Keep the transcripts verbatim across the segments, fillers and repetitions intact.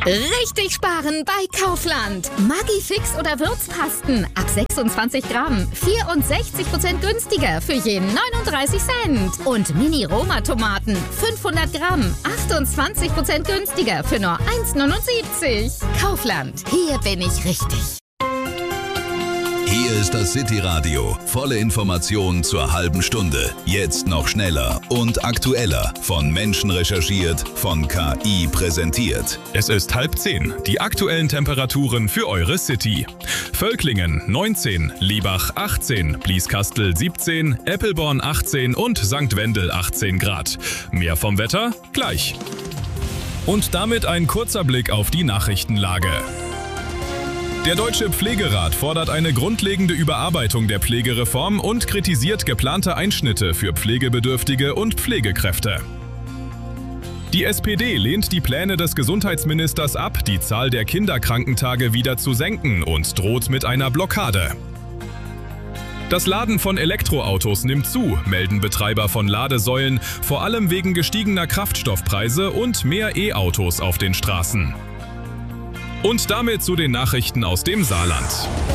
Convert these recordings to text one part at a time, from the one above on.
Richtig sparen bei Kaufland. Maggi Fix oder Würzpasten ab sechsundzwanzig Gramm. vierundsechzig Prozent günstiger für je neununddreißig Cent. Und Mini-Roma-Tomaten fünfhundert Gramm. achtundzwanzig Prozent günstiger für nur eins neunundsiebzig. Kaufland. Hier bin ich richtig. Hier ist das City-Radio. Volle Information zur halben Stunde. Jetzt noch schneller und aktueller. Von Menschen recherchiert, von K I präsentiert. Es ist halb zehn. Die aktuellen Temperaturen für eure City. Völklingen neunzehn, Liebach achtzehn, Blieskastel siebzehn, Eppelborn achtzehn und Sankt Wendel achtzehn Grad. Mehr vom Wetter gleich. Und damit ein kurzer Blick auf die Nachrichtenlage. Der Deutsche Pflegerat fordert eine grundlegende Überarbeitung der Pflegereform und kritisiert geplante Einschnitte für Pflegebedürftige und Pflegekräfte. Die S P D lehnt die Pläne des Gesundheitsministers ab, die Zahl der Kinderkrankentage wieder zu senken und droht mit einer Blockade. Das Laden von Elektroautos nimmt zu, melden Betreiber von Ladesäulen, vor allem wegen gestiegener Kraftstoffpreise und mehr E-Autos auf den Straßen. Und damit zu den Nachrichten aus dem Saarland.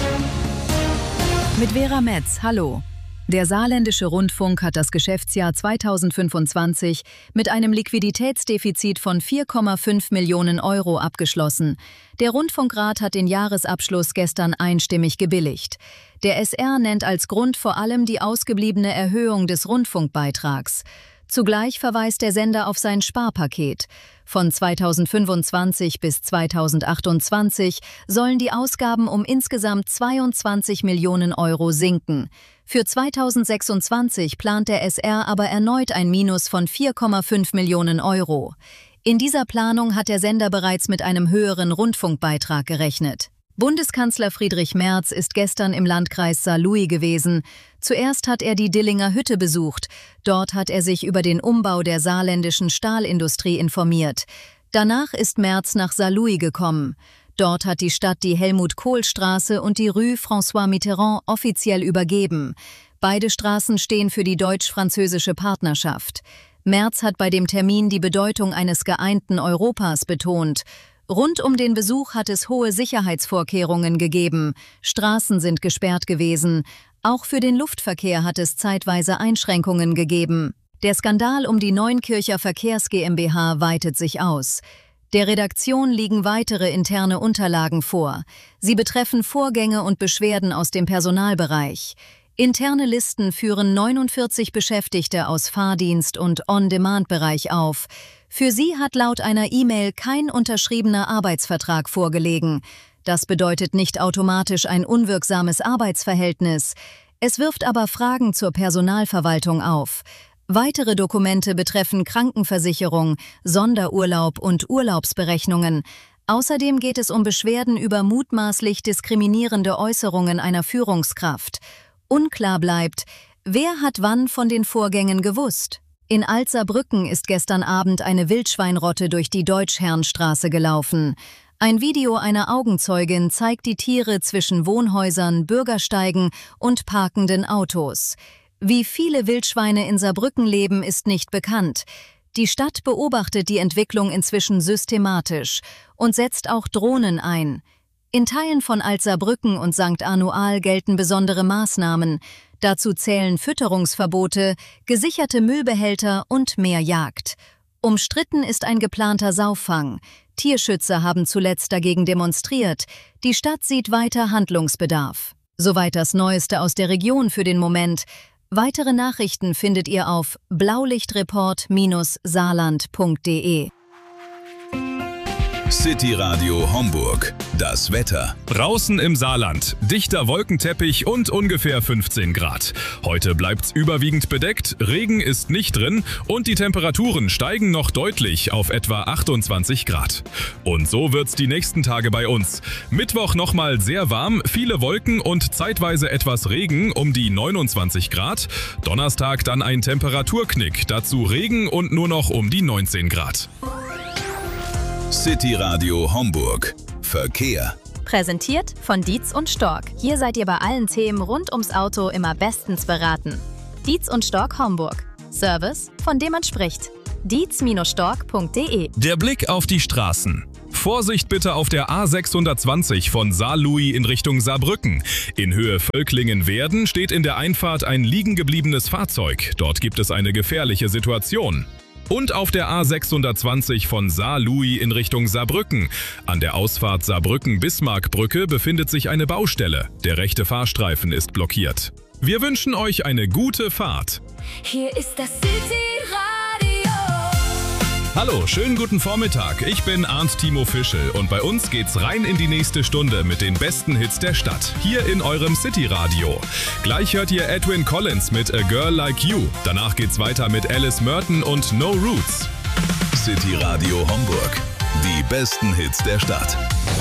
Mit Vera Metz, hallo. Der Saarländische Rundfunk hat das Geschäftsjahr zweitausendfünfundzwanzig mit einem Liquiditätsdefizit von vier Komma fünf Millionen Euro abgeschlossen. Der Rundfunkrat hat den Jahresabschluss gestern einstimmig gebilligt. Der S R nennt als Grund vor allem die ausgebliebene Erhöhung des Rundfunkbeitrags. Zugleich verweist der Sender auf sein Sparpaket. Von zweitausendfünfundzwanzig bis zweitausendachtundzwanzig sollen die Ausgaben um insgesamt zweiundzwanzig Millionen Euro sinken. Für zweitausendsechsundzwanzig plant der S R aber erneut ein Minus von vier Komma fünf Millionen Euro. In dieser Planung hat der Sender bereits mit einem höheren Rundfunkbeitrag gerechnet. Bundeskanzler Friedrich Merz ist gestern im Landkreis Saarlouis gewesen. Zuerst hat er die Dillinger Hütte besucht. Dort hat er sich über den Umbau der saarländischen Stahlindustrie informiert. Danach ist Merz nach Saarlouis gekommen. Dort hat die Stadt die Helmut-Kohl-Straße und die Rue François Mitterrand offiziell übergeben. Beide Straßen stehen für die deutsch-französische Partnerschaft. Merz hat bei dem Termin die Bedeutung eines geeinten Europas betont. Rund um den Besuch hat es hohe Sicherheitsvorkehrungen gegeben. Straßen sind gesperrt gewesen. Auch für den Luftverkehr hat es zeitweise Einschränkungen gegeben. Der Skandal um die Neunkircher Verkehrs GmbH weitet sich aus. Der Redaktion liegen weitere interne Unterlagen vor. Sie betreffen Vorgänge und Beschwerden aus dem Personalbereich. Interne Listen führen neunundvierzig Beschäftigte aus Fahrdienst- und On-Demand-Bereich auf. Für sie hat laut einer E-Mail kein unterschriebener Arbeitsvertrag vorgelegen. Das bedeutet nicht automatisch ein unwirksames Arbeitsverhältnis. Es wirft aber Fragen zur Personalverwaltung auf. Weitere Dokumente betreffen Krankenversicherung, Sonderurlaub und Urlaubsberechnungen. Außerdem geht es um Beschwerden über mutmaßlich diskriminierende Äußerungen einer Führungskraft. Unklar bleibt, wer hat wann von den Vorgängen gewusst? In Alt-Saarbrücken ist gestern Abend eine Wildschweinrotte durch die Deutschherrenstraße gelaufen. Ein Video einer Augenzeugin zeigt die Tiere zwischen Wohnhäusern, Bürgersteigen und parkenden Autos. Wie viele Wildschweine in Saarbrücken leben, ist nicht bekannt. Die Stadt beobachtet die Entwicklung inzwischen systematisch und setzt auch Drohnen ein. In Teilen von Alt-Saarbrücken und Sankt Arnoal gelten besondere Maßnahmen. Dazu zählen Fütterungsverbote, gesicherte Müllbehälter und mehr Jagd. Umstritten ist ein geplanter Sauffang. Tierschützer haben zuletzt dagegen demonstriert. Die Stadt sieht weiter Handlungsbedarf. Soweit das Neueste aus der Region für den Moment. Weitere Nachrichten findet ihr auf blaulichtreport Bindestrich saarland Punkt de. City Radio Homburg. Das Wetter. Draußen im Saarland. Dichter Wolkenteppich und ungefähr fünfzehn Grad. Heute bleibt's überwiegend bedeckt, Regen ist nicht drin und die Temperaturen steigen noch deutlich auf etwa achtundzwanzig Grad. Und so wird's die nächsten Tage bei uns. Mittwoch nochmal sehr warm, viele Wolken und zeitweise etwas Regen um die neunundzwanzig Grad. Donnerstag dann ein Temperaturknick, dazu Regen und nur noch um die neunzehn Grad. City Radio Homburg. Verkehr. Präsentiert von Dietz und Stork. Hier seid ihr bei allen Themen rund ums Auto immer bestens beraten. Dietz und Stork Homburg. Service, von dem man spricht. dietz Bindestrich stork Punkt de. Der Blick auf die Straßen. Vor Vorsicht bitte auf der A sechshundertzwanzig von Saarlouis in Richtung Saarbrücken. In Höhe Völklingen-Werden steht in der Einfahrt ein liegen gebliebenes Fahrzeug. Dort gibt es eine gefährliche Situation. Und auf der A sechshundertzwanzig von Saarlouis in Richtung Saarbrücken. An der Ausfahrt Saarbrücken-Bismarckbrücke befindet sich eine Baustelle. Der rechte Fahrstreifen ist blockiert. Wir wünschen euch eine gute Fahrt. Hier ist das City-Radio. Hallo, schönen guten Vormittag. Ich bin Arndt Timo Fischel und bei uns geht's rein in die nächste Stunde mit den besten Hits der Stadt. Hier in eurem City-Radio. Gleich hört ihr Edwyn Collins mit A Girl Like You. Danach geht's weiter mit Alice Merton und No Roots. City Radio Homburg. Die besten Hits der Stadt.